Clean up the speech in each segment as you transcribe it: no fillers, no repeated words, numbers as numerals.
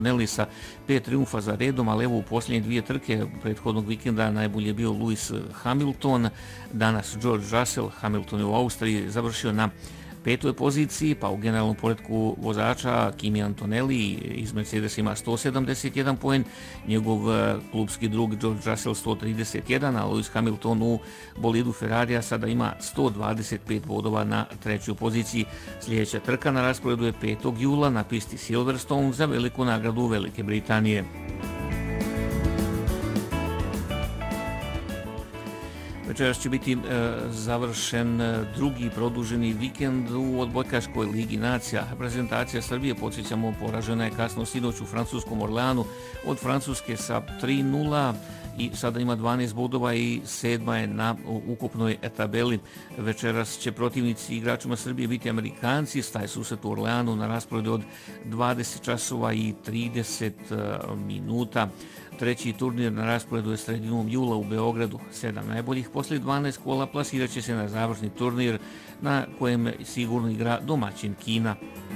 Nelly sa 5 triumfa za redom, ali evo u posljednje dvije trke prethodnog vikenda najbolje je bio Lewis Hamilton, danas George Russell. Hamilton je u Austriji završio na 5. poziciji, pa u generalnom poretku vozača Kimi Antonelli iz Mercedesa ima 171 poen, njegov klubski drug George Russell 131, a Lewis Hamilton u bolidu Ferrarija sada ima 125 bodova na 3. poziciji. Sljedeća trka na rasporedu je 5. jula na pisti Silverstone za veliku nagradu Velike Britanije. Večeras će biti završen drugi produženi vikend u odbojkaškoj ligi nacija. Reprezentacija Srbije, podsjećamo, poražena je kasno sinoć u francuskom Orleanu od Francuske sa 3:0 i sada ima 12 bodova i 7. je na ukupnoj tabeli. Večeras će protivnici igračima Srbije biti Amerikanci, staje susret u Orleanu na rasporedu od 20 časova i 30 minuta. Treći turnir na rasporedu je sredinom jula u Beogradu. 7 najboljih poslije 12 kola plasirat će se na završni turnir na kojem sigurno igra domaćin Kina.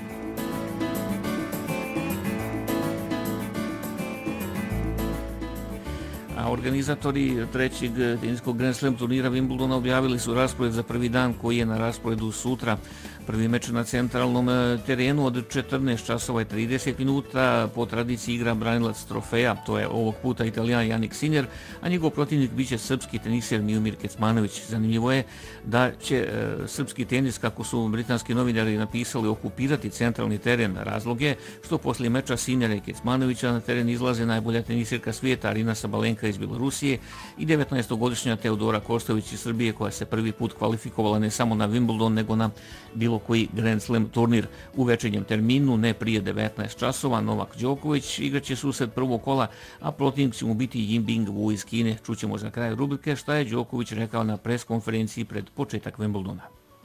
A organizatori trećeg teniskog Grand Slam turnira Wimbledona objavili su raspored za prvi dan koji je na rasporedu sutra. Prvi meč na centralnom terenu od 14 časova i 30 minuta po tradiciji igra branilac trofeja, to je ovog puta Italijan Jannik Sinner, a njegov protivnik biće srpski teniser Miomir Kecmanović. Zanimljivo je da će srpski tenis, kako su britanski novinari napisali, okupirati centralni teren. Razlog je što poslije meča Sinnera i Kecmanovića na teren izlaze najbolja tenisirka svijeta Arina Sabalenka iz Bjelorusije i 19-godišnja Teodora Kostović iz Srbije, koja se prvi put kvalifikovala ne samo na Wimbledon nego na bilo koji Grand Slam turnir. U večernjem terminu, ne prije 19 časova, Novak Đoković igraće susret prvog kola, a protivnik će mu biti Yinbing Wu iz Kine. Čućemo za kraj rubrike šta je Đoković rekao na pres konferenciji pred početak Wimbledona.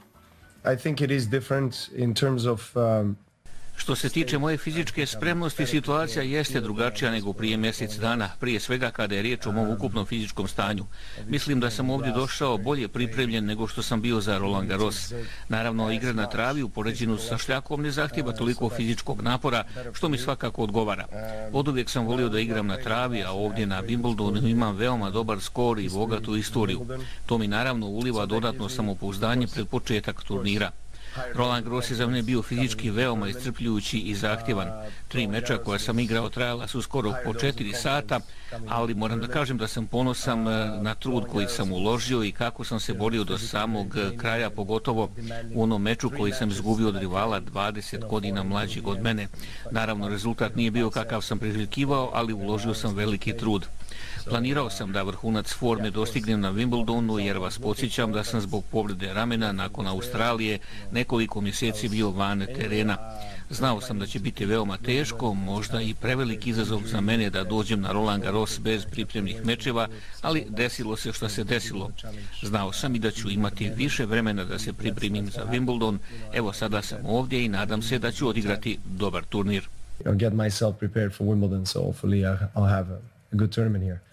I think it is different in terms of Što se tiče moje fizičke spremnosti, situacija jeste drugačija nego prije mjesec dana, prije svega kada je riječ o mom ukupnom fizičkom stanju. Mislim da sam ovdje došao bolje pripremljen nego što sam bio za Roland Garros. Naravno, igra na travi u poređenju sa šljakom ne zahtjeva toliko fizičkog napora, što mi svakako odgovara. Oduvijek sam volio da igram na travi, a ovdje na Wimbledonu imam veoma dobar skor i bogatu istoriju. To mi naravno uliva dodatno samopouzdanje pred početak turnira. Roland Garros je za mene bio fizički veoma iscrpljujući i zahtjevan. 3 meča koja sam igrao trajala su skoro po 4 sata, ali moram da kažem da sam ponosan na trud koji sam uložio i kako sam se borio do samog kraja, pogotovo u onom meču koji sam izgubio od rivala 20 godina mlađeg od mene. Naravno, rezultat nije bio kakav sam priželjkivao, ali uložio sam veliki trud. Planirao sam da vrhunac forme dostignem na Wimbledonu, jer vas podsjećam da sam zbog povrede ramena nakon Australije nekoliko mjeseci bio van terena. Znao sam da će biti veoma teško, možda i prevelik izazov za mene da dođem na Roland Garros bez pripremnih mečeva, ali desilo se što se desilo. Znao sam i da ću imati više vremena da se pripremim za Wimbledon. Evo, sada sam ovdje i nadam se da ću odigrati dobar turnir. Get myself prepared for Wimbledon, so hopefully I'll have a good tournament here.